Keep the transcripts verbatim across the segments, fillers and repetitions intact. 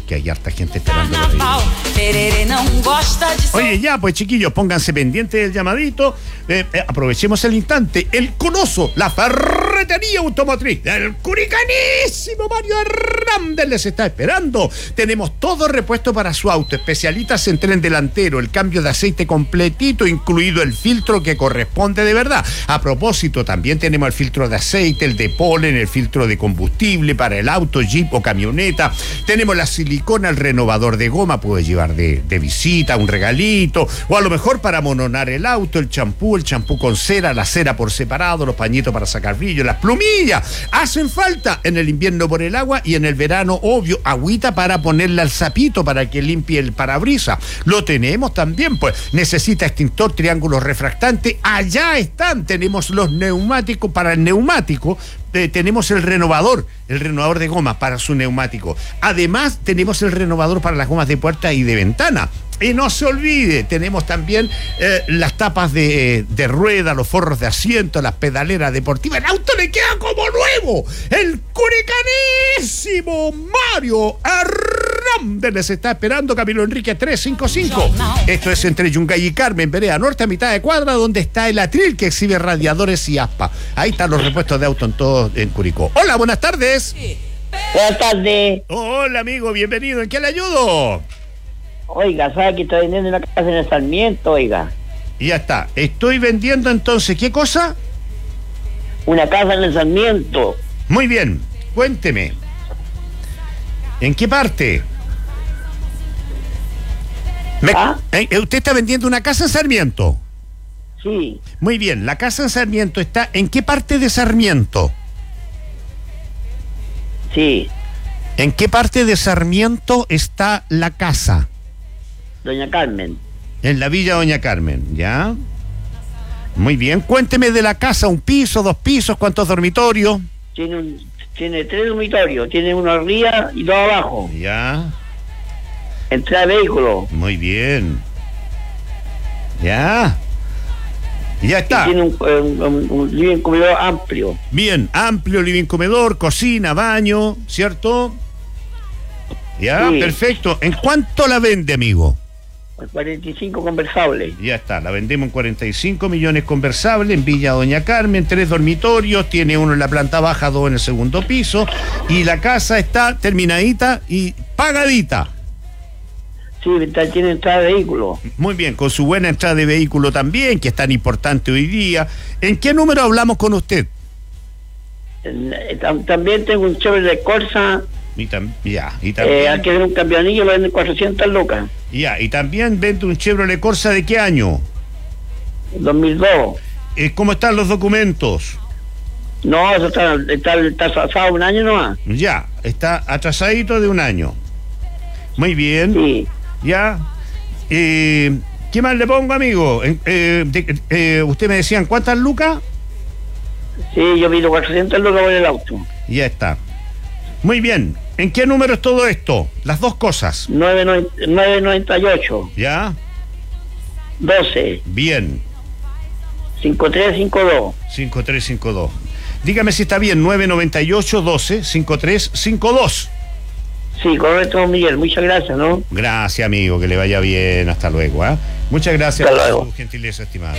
porque hay harta gente esperando. Oye, ya, pues chiquillos, pónganse pendientes del llamadito. Eh, eh, aprovechemos el instante. El Coloso, la ferretería automotriz del curicanísimo Mario Hernández les está esperando. Tenemos todo repuesto para su auto, especialistas en tren delantero, el cambio de aceite completito, incluido el filtro que corresponde de verdad. A propósito, también tenemos el filtro de aceite, el de polen, el filtro de combustible para el auto, jeep o camioneta. Tenemos la silicona, el renovador de goma, puede llevar de, de visita, un regalito, o a lo mejor para mononar el auto, el champú, el champú con cera, la cera por separado, los pañitos para sacar brillo, las plumillas. Hacen falta en el invierno por el agua y en el verano, obvio, agüita para ponerle al sapito para que limpie el parabrisas. Lo tenemos también, pues. Necesita extintor, triángulo refractante. Allá están. Tenemos los neumáticos para el neumático. Eh, tenemos el renovador, el renovador de gomas para su neumático. Además, tenemos el renovador para las gomas de puerta y de ventana. Y no se olvide, tenemos también eh, las tapas de, de rueda, los forros de asiento, las pedaleras deportivas. El auto le queda como nuevo. El curicanísimo Mario Hernández les está esperando. Camilo Enrique trescientos cincuenta y cinco. Esto es entre Yungay y Carmen, vereda norte, a mitad de cuadra, donde está el atril que exhibe radiadores y aspa. Ahí están los repuestos de auto en todo en Curicó. Hola, buenas tardes. Buenas tardes. Hola, amigo, bienvenido. ¿En qué le ayudo? Oiga, ¿sabe que estoy vendiendo una casa en el Sarmiento, oiga? Y ya está. Estoy vendiendo entonces, ¿qué cosa? Una casa en el Sarmiento. Muy bien, cuénteme. ¿En qué parte? Me... ¿Ah? ¿Eh? ¿Usted está vendiendo una casa en Sarmiento? Sí. Muy bien, la casa en Sarmiento está ¿en qué parte de Sarmiento? Sí. ¿En qué parte de Sarmiento está la casa? Doña Carmen. En la Villa Doña Carmen, ¿ya? Muy bien, cuénteme de la casa, un piso, dos pisos, ¿cuántos dormitorios? Tiene un, tiene tres dormitorios, tiene uno arriba y dos abajo. Ya. Entrada de vehículo. Muy bien. Ya. Ya está. Y tiene un, un, un, un living comedor amplio. Bien, amplio living comedor, cocina, baño, ¿cierto? Ya, sí. Perfecto. ¿En cuánto la vende, amigo? En cuarenta y cinco conversables. Ya está, la vendemos en cuarenta y cinco millones conversable en Villa Doña Carmen, tres dormitorios, tiene uno en la planta baja, dos en el segundo piso, y la casa está terminadita y pagadita. Sí, tiene entrada de vehículo. Muy bien, con su buena entrada de vehículo también, que es tan importante hoy día. ¿En qué número hablamos con usted? También tengo un Chevrolet Corsa. Y tam ya, y también... Eh, hay que ver un campeonillo, lo venden cuatrocientas lucas. Ya, y también vende un Chevrolet Corsa, ¿de qué año? dos mil dos. Eh, ¿Cómo están los documentos? No, eso está, está, está atrasado un año nomás. Ya, está atrasadito de un año. Muy bien. Sí. Ya. Eh, ¿Qué más le pongo, amigo? Eh, de, eh, usted me decían, ¿cuántas lucas? Sí, yo pido cuatrocientas lucas por el auto. Ya está. Muy bien. ¿En qué número es todo esto? Las dos cosas. nueve noventa y ocho. ¿Ya? doce. Bien. cincuenta y tres cincuenta y dos. cincuenta y tres cincuenta y dos. Dígame si está bien. nueve noventa y ocho, doce, cincuenta y tres cincuenta y dos. Sí, correcto, Miguel. Muchas gracias, ¿no? Gracias, amigo. Que le vaya bien. Hasta luego, ¿eh? Muchas gracias Hasta luego. por su gentileza, estimada.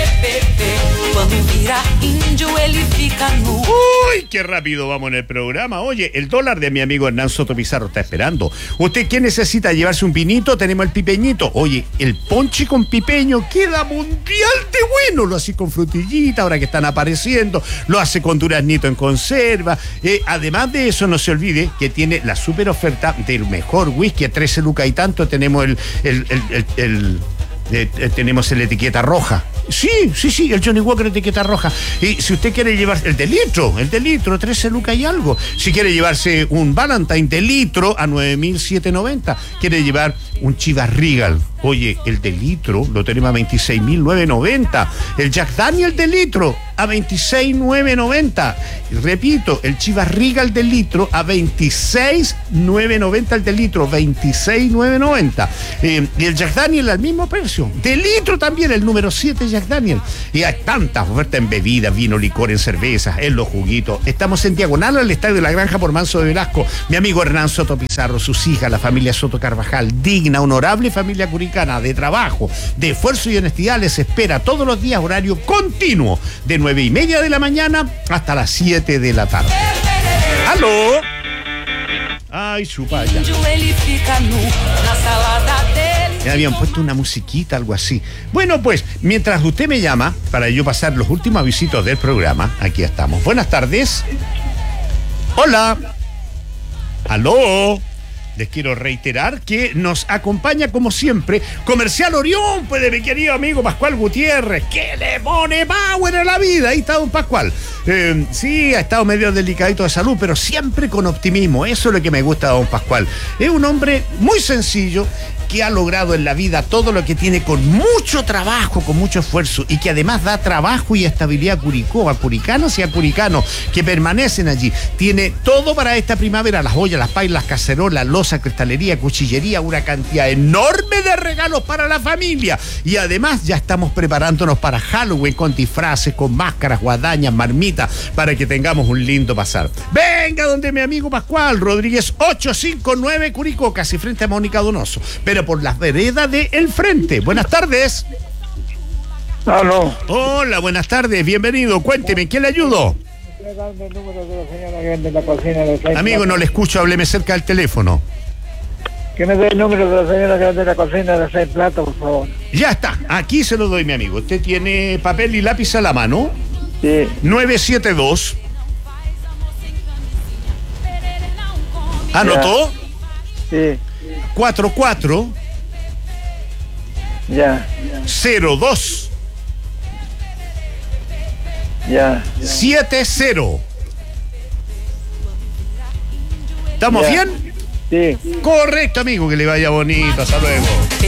Uy, qué rápido vamos en el programa. Oye, el dólar de mi amigo Hernán Soto Pizarro está esperando. ¿Usted qué necesita? ¿Llevarse un vinito? Tenemos el pipeñito. Oye, el ponche con pipeño queda mundial de bueno. Lo hace con frutillita, ahora que están apareciendo. Lo hace con duraznito en conserva. Eh, además de eso, no se olvide que tiene la super oferta del mejor whisky a trece lucas y tanto. Tenemos el... el, el, el, el Eh, eh, tenemos el etiqueta roja. Sí, sí, sí, el Johnny Walker etiqueta roja. Y si usted quiere llevar el de litro, el de litro, trece lucas y algo. Si quiere llevarse un Valentine de litro a nueve mil setecientos noventa. Quiere llevar un Chivas Regal Oye, el de litro lo tenemos a veintiséis mil novecientos noventa. El Jack Daniel de litro a veintiséis mil novecientos noventa. Y repito, el Chivas Regal de litro a veintiséis mil novecientos noventa el de litro, veintiséis mil novecientos noventa. Eh, y el Jack Daniel al mismo precio. De litro también, el número siete Jack Daniel. Y hay tantas ofertas en bebidas, vino, licor, en cervezas, en los juguitos. Estamos en diagonal al Estadio de la Granja por Manso de Velasco. Mi amigo Hernán Soto Pizarro, sus hijas, la familia Soto Carvajal, digna, honorable familia curicana, de trabajo, de esfuerzo y honestidad, les espera todos los días, horario continuo, de nueve y media de la mañana hasta las siete de la tarde. ¡Aló! Ay, su paya. Me habían puesto una musiquita, algo así. Bueno, pues, mientras usted me llama, para yo pasar los últimos avisitos del programa, aquí estamos. Buenas tardes. Hola. Aló. Les quiero reiterar que nos acompaña, como siempre, Comercial Orión, pues de mi querido amigo Pascual Gutiérrez, que le pone power a la vida. Ahí está don Pascual. Eh, sí, ha estado medio delicadito de salud, pero siempre con optimismo. Eso es lo que me gusta de don Pascual. Es un hombre muy sencillo, que ha logrado en la vida todo lo que tiene con mucho trabajo, con mucho esfuerzo, y que además da trabajo y estabilidad a Curicó, a curicanos y a curicanos que permanecen allí. Tiene todo para esta primavera: las ollas, las pailas, las cacerolas, loza, cristalería, cuchillería, una cantidad enorme de regalos para la familia. Y además ya estamos preparándonos para Halloween con disfraces, con máscaras, guadañas, marmitas, para que tengamos un lindo pasar. Venga donde mi amigo Pascual Rodríguez, ochocientos cincuenta y nueve Curicó, casi frente a Mónica Donoso, pero por las veredas de El Frente. Buenas tardes. Aló. Hola, buenas tardes, bienvenido. Cuénteme, ¿en qué le ayudo? Amigo, no le escucho, hábleme cerca del teléfono. Que me dé el número de la señora que vende la cocina de seis platos, por favor. Ya está, aquí se lo doy, mi amigo. ¿Usted tiene papel y lápiz a la mano? Sí. nueve siete dos. ¿Anotó? Sí. cuatro cuatro Ya. cero dos Ya. siete cero. ¿Estamos Ya. bien? Sí. Correcto, amigo, que le vaya bonito. Hasta luego.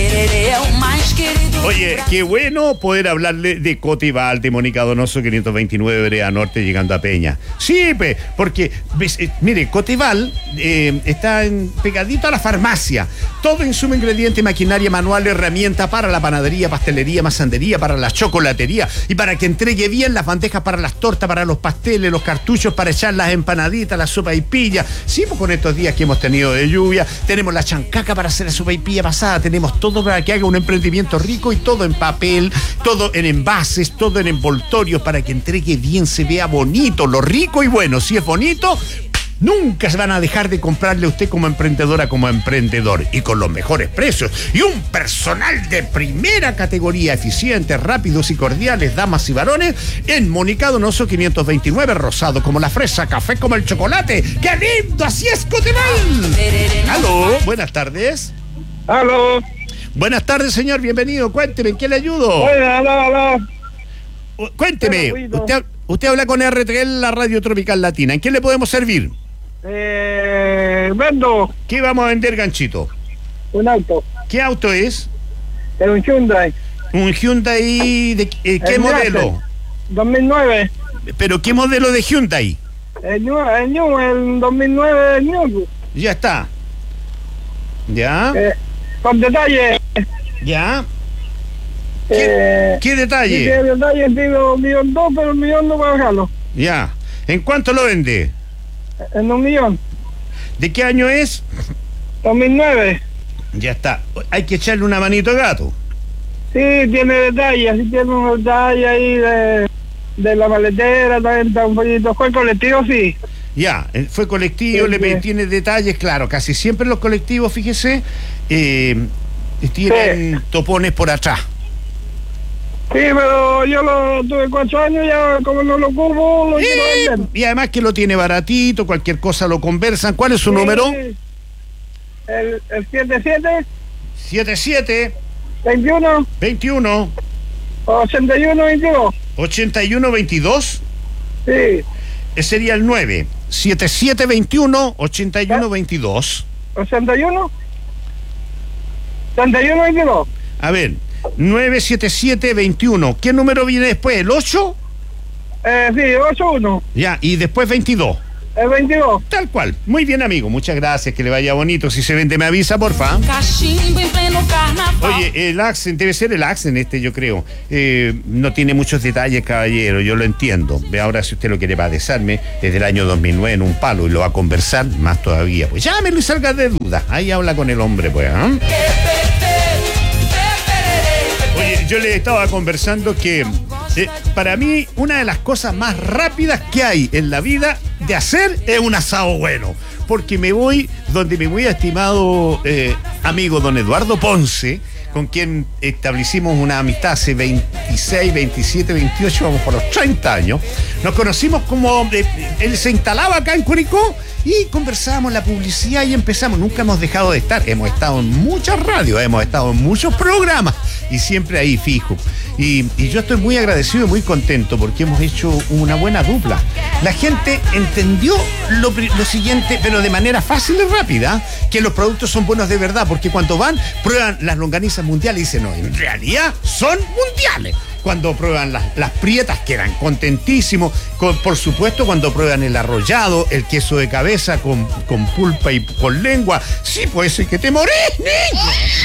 Oye, qué bueno poder hablarle de Cotival, de Mónica Donoso, quinientos veintinueve Vereda Norte, llegando a Peña. Sí, pe, porque, ves, eh, mire, Cotival eh, está en, pegadito a la farmacia. Todo insumo, ingrediente, maquinaria manual, herramienta para la panadería, pastelería, masandería, para la chocolatería, y para que entregue bien las bandejas para las tortas, para los pasteles, los cartuchos, para echar las empanaditas, la sopa y pilla. Sí, pues con estos días que hemos tenido de lluvia, tenemos la chancaca para hacer la sopa y pilla pasada, tenemos todo para que haga un emprendimiento rico, y todo en papel, todo en envases, todo en envoltorios, para que entregue bien, se vea bonito, lo rico y bueno. Si es bonito, nunca se van a dejar de comprarle a usted como emprendedora, como emprendedor, y con los mejores precios y un personal de primera categoría, eficientes, rápidos y cordiales, damas y varones, en Mónica Donoso quinientos veintinueve, rosado como la fresa, café como el chocolate. ¡Qué lindo! ¡Así es, Cotival! Aló, buenas tardes. Aló. Buenas tardes, señor, bienvenido. Cuénteme, ¿en qué le ayudo? Oye, aló, aló. Cuénteme, Bueno, usted, usted habla con R T L, la Radio Tropical Latina. ¿En qué le podemos servir? Eh, vendo ¿Qué vamos a vender, ganchito? un auto. ¿Qué auto es? Es un Hyundai. ¿Un Hyundai de eh, qué El modelo? dos mil nueve. ¿Pero qué modelo de Hyundai? El New, el New, el dos mil nueve, el New. Ya está. ¿Ya? Eh, con detalle. ¿Ya? Eh, ¿Qué sí, detalle? el detalle digo un millón dos, pero un millón no puedo dejarlo. Ya. ¿En cuánto lo vende? En un millón. ¿De qué año es? dos mil nueve. Ya está. Hay que echarle una manito de gato. Sí, tiene detalles, sí tiene un detalle ahí de, de la maletera, también está un poquito. Fue colectivo, sí. Ya, eh, fue colectivo, Sí, le sí. tiene detalles, claro, casi siempre los colectivos, fíjese, eh, tienen Sí. topones por atrás. Sí, pero yo lo tuve cuatro años, ya como no lo ocupo, lo quiero Eh, vender. y además que lo tiene baratito, cualquier cosa lo conversan. ¿Cuál es su Sí, número? El, el siete siete, siete siete, veintiuno, veintiuno, ochenta y uno, veintidós. ochenta y uno, veintidós. Sí, Ese sería el nueve. siete siete, veintiuno, ochenta y uno, veintidós. ochenta y uno, treinta y uno, veintidós. A ver, nueve siete siete veintiuno. ¿Qué número viene después? ¿El ocho? Eh, sí, ocho uno. Ya, y después veintidós. El veintidós. Tal cual. Muy bien, amigo. Muchas gracias. Que le vaya bonito. Si se vende, me avisa, porfa. Oye, el Accent, debe ser el Accent este, yo creo. Eh, no tiene muchos detalles, caballero. Yo lo entiendo. Ve ahora, si usted lo quiere padezarme, desde el año dos mil nueve en un palo y lo va a conversar, más todavía. Pues llámelo y salga de duda. Ahí habla con el hombre, pues. ¿eh? Oye, yo le estaba conversando que eh, para mí una de las cosas más rápidas que hay en la vida de hacer es un asado bueno. Porque me voy donde mi muy estimado eh, amigo don Eduardo Ponce, con quien establecimos una amistad hace veintiséis, veintisiete, veintiocho, vamos por los treinta años. Nos conocimos como eh, él se instalaba acá en Curicó y conversábamos la publicidad y empezamos. Nunca hemos dejado de estar. Hemos estado en muchas radios, hemos estado en muchos programas y siempre ahí fijo. Y, y yo estoy muy agradecido y muy contento porque hemos hecho una buena dupla. La gente entendió lo, lo siguiente, pero de manera fácil y rápida, que los productos son buenos de verdad, porque cuando van, prueban las longanizas mundiales y dicen, no, en realidad son mundiales. Cuando prueban las, las prietas quedan contentísimos. Con, por supuesto, cuando prueban el arrollado, el queso de cabeza con, con pulpa y con lengua. Sí, puede ser que te morís, niño.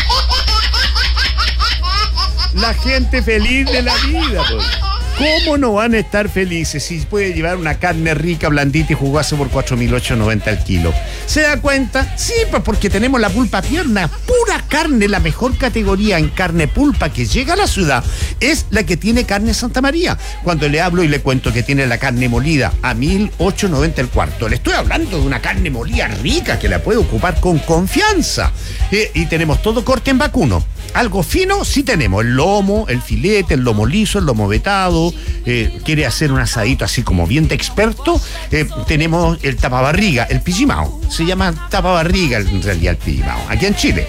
La gente feliz de la vida, pues. ¿Cómo no van a estar felices si puede llevar una carne rica, blandita y jugosa por cuatro mil ochocientos noventa al kilo? ¿Se da cuenta? Sí, pues porque tenemos la pulpa tierna, pura carne, la mejor categoría en carne pulpa que llega a la ciudad es la que tiene Carne Santa María. Cuando le hablo y le cuento que tiene la carne molida a mil ochocientos noventa el cuarto, le estoy hablando de una carne molida rica que la puede ocupar con confianza. Eh, y tenemos todo corte en vacuno. Algo fino sí tenemos, el lomo, el filete, el lomo liso, el lomo vetado. Eh, quiere hacer un asadito así como bien de experto, eh, tenemos el tapabarriga, el pillimao. Se llama tapabarriga en realidad el pillimao, aquí en Chile.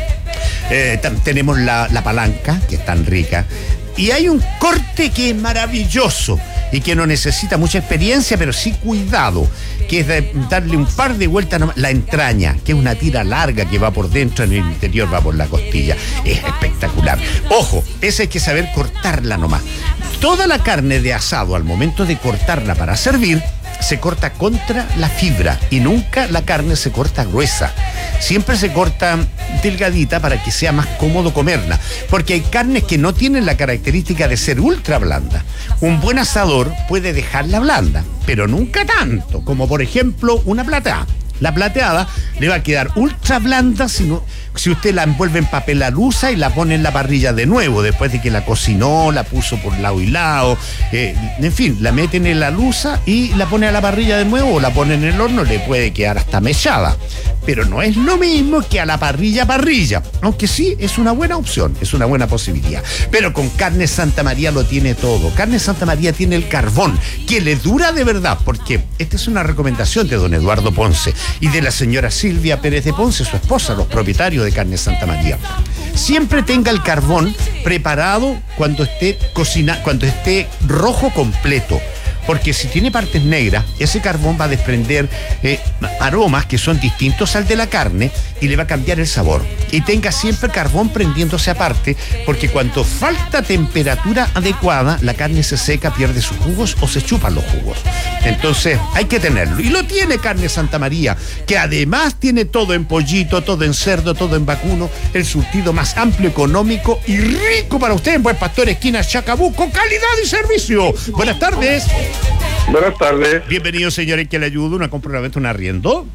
Eh, tenemos la, la palanca, que es tan rica. Y hay un corte que es maravilloso y que no necesita mucha experiencia, pero sí cuidado, que es de darle un par de vueltas nomás. La entraña, que es una tira larga que va por dentro, en el interior va por la costilla. Es espectacular. Ojo, esa hay que saber cortarla nomás. Toda la carne de asado, al momento de cortarla para servir, se corta contra la fibra y nunca la carne se corta gruesa. Siempre se corta delgadita para que sea más cómodo comerla, porque hay carnes que no tienen la característica de ser ultra blanda. Un buen asador puede dejarla blanda, pero nunca tanto, como por ejemplo una plateada. La plateada le va a quedar ultra blanda si, no, si usted la envuelve en papel alusa y la pone en la parrilla de nuevo, después de que la cocinó, la puso por lado y lado, eh, en fin, la meten en la alusa y la pone a la parrilla de nuevo o la pone en el horno, le puede quedar hasta mechada. Pero no es lo mismo que a la parrilla parrilla, aunque sí es una buena opción, es una buena posibilidad. Pero con Carne Santa María lo tiene todo. Carne Santa María tiene el carbón, que le dura de verdad, porque esta es una recomendación de don Eduardo Ponce y de la señora Silvia Pérez de Ponce, su esposa, los propietarios de Carne Santa María. Siempre tenga el carbón preparado cuando esté cocina, cuando esté rojo completo. Porque si tiene partes negras, ese carbón va a desprender eh, aromas que son distintos al de la carne y le va a cambiar el sabor. Y tenga siempre carbón prendiéndose aparte, porque cuando falta temperatura adecuada, la carne se seca, pierde sus jugos o se chupan los jugos. Entonces hay que tenerlo. Y lo tiene Carne Santa María, que además tiene todo en pollito, todo en cerdo, todo en vacuno, el surtido más amplio, económico y rico para usted en Buen Pastor, esquina Chacabuco, calidad y servicio. Buenas tardes. Buenas tardes. Bienvenido, señor, ¿en qué le ayudo? ¿Una compra, una venta, un arriendo?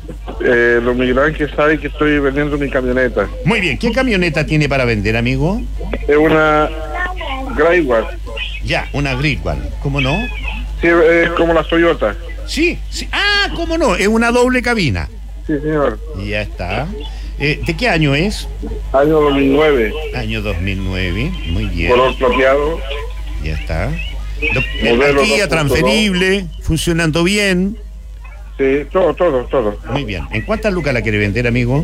Eh, don Miguel Ángel sabe que estoy vendiendo mi camioneta. Muy bien, ¿qué camioneta tiene para vender, amigo? Es una Greyward. Ya, una Greyward, ¿cómo no? Sí, es como la Toyota. Sí, sí, ah, ¿cómo no? Es una doble cabina. Sí, señor. Ya está. Eh, ¿De qué año es? Año dos mil nueve. Año dos mil nueve, muy bien. Color plateado. Ya está. Modelo Garantía transferible, funcionando bien. Sí, todo, todo, todo. Muy bien. ¿En cuántas lucas la quiere vender, amigo?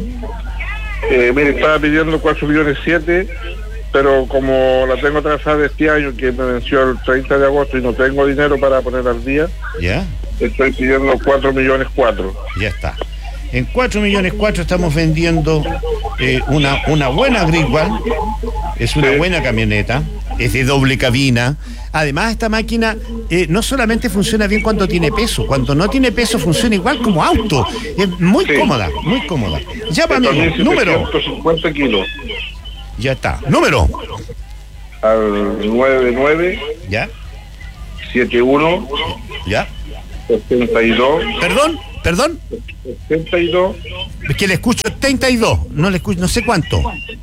Eh, mire, estaba pidiendo cuatro millones siete, pero como la tengo atrasada de este año, que me venció el treinta de agosto y no tengo dinero para poner al día, ¿ya? Estoy pidiendo cuatro millones cuatro. Ya está. En cuatro millones cuatro estamos vendiendo eh, una, una buena Greenwald. Es una Sí. buena camioneta. Es de doble cabina. Además, esta máquina eh, no solamente funciona bien cuando tiene peso, cuando no tiene peso funciona igual como auto. Es muy Sí. cómoda, muy cómoda. Ya, para También amigo, número. setecientos cincuenta kilos. Ya está. Número. Al nueve nueve Ya, siete uno ya. setenta y dos Perdón, perdón. setenta y dos Es que le escucho treinta y dos. No le escucho, no sé cuánto.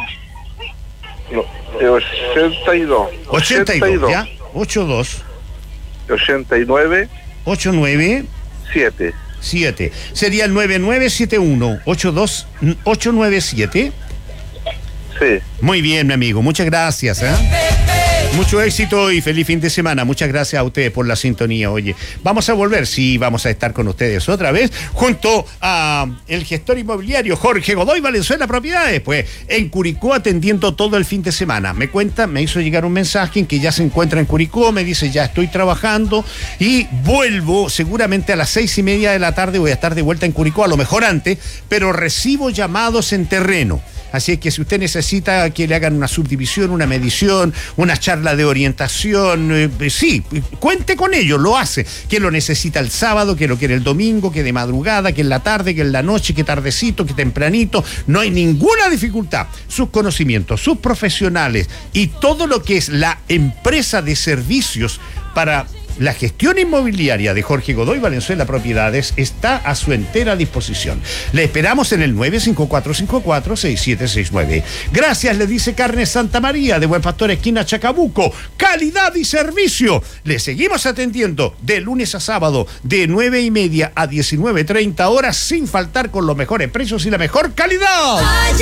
no, ochenta y dos ochenta y dos, ya. ochenta y dos. ochenta y nueve ochenta y nueve siete. siete. Sería el nueve nueve siete uno ocho dos ocho nueve siete. Sí. Muy bien, mi amigo. Muchas gracias. ¿eh? Mucho éxito y feliz fin de semana. Muchas gracias a ustedes por la sintonía. Oye, vamos a volver, sí, vamos a estar con ustedes otra vez, junto a el gestor inmobiliario Jorge Godoy Valenzuela Propiedades, pues en Curicó atendiendo todo el fin de semana. Me cuenta, me hizo llegar un mensaje en que ya se encuentra en Curicó, me dice ya estoy trabajando y vuelvo seguramente a las seis y media de la tarde, voy a estar de vuelta en Curicó, a lo mejor antes, pero recibo llamados en terreno. Así es que si usted necesita que le hagan una subdivisión, una medición, una charla de orientación, eh, sí, cuente con ello, lo hace. Que lo necesita el sábado, que lo quiere el domingo, que de madrugada, que en la tarde, que en la noche, que tardecito, que tempranito, no hay ninguna dificultad. Sus conocimientos, sus profesionales y todo lo que es la empresa de servicios para la gestión inmobiliaria de Jorge Godoy Valenzuela Propiedades está a su entera disposición. Le esperamos en el nueve cinco cuatro cinco cuatro seis siete seis nueve. Gracias, le dice Carnes Santa María de Buen Pastor, esquina Chacabuco. Calidad y servicio. Le seguimos atendiendo de lunes a sábado de nueve y media a diecinueve treinta horas sin faltar, con los mejores precios y la mejor calidad.